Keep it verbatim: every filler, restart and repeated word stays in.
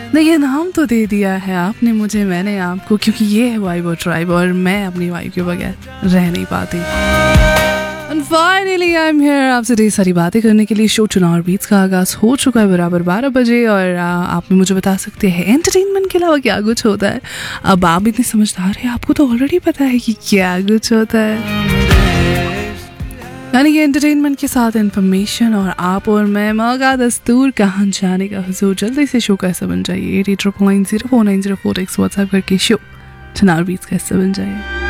देखिए नाम तो दे दिया है आपने मुझे, मैंने आपको, क्योंकि ये है वाइब और ट्राइब और मैं अपनी वाइब के बगैर रह नहीं पाती। And finally I'm here आपसे ढेर सारी बातें करने के लिए। शो चुनाव और बीट्स का आगाज हो चुका है बराबर बारह बजे और आ, आप भी मुझे बता सकते हैं एंटरटेनमेंट के अलावा क्या कुछ होता है। अब आप इतने समझदार हैं, आपको तो ऑलरेडी पता है कि क्या कुछ होता है, यानी कि एंटरटेनमेंट के साथ इन्फॉर्मेशन और आप और मैं मौका दस्तूर कहाँ जाने का हुजूर। जल्दी से शो का हिस्सा बन जाइए। Eight eight triple nine zero four nine zero four x WhatsApp करके शो चुनाव और बीट्स का हिस्सा बन जाइए।